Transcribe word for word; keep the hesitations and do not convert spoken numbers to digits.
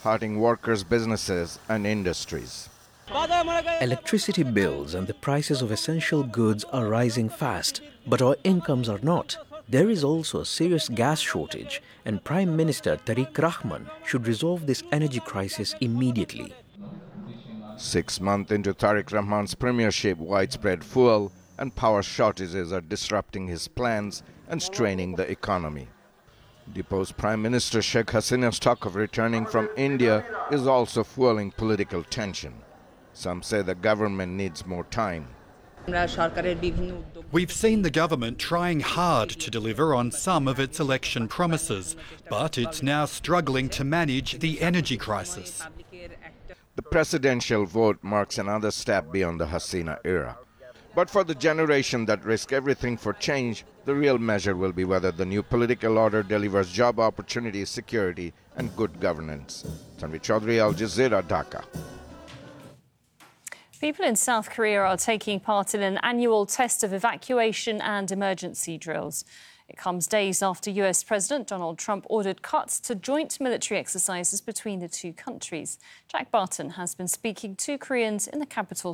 hurting workers, businesses and industries. Electricity bills and the prices of essential goods are rising fast, but our incomes are not. There is also a serious gas shortage, and Prime Minister Tariq Rahman should resolve this energy crisis immediately. Six months into Tariq Rahman's premiership, widespread fuel and power shortages are disrupting his plans and straining the economy. Deposed Prime Minister Sheikh Hasina's talk of returning from India is also fueling political tension. Some say the government needs more time. We've seen the government trying hard to deliver on some of its election promises, but it's now struggling to manage the energy crisis. The presidential vote marks another step beyond the Hasina era. But for the generation that risk everything for change, the real measure will be whether the new political order delivers job opportunities, security and good governance. Tanvi Chaudhary, Al Jazeera, Dhaka. People in South Korea are taking part in an annual test of evacuation and emergency drills. It comes days after U S President Donald Trump ordered cuts to joint military exercises between the two countries. Jack Barton has been speaking to Koreans in the capital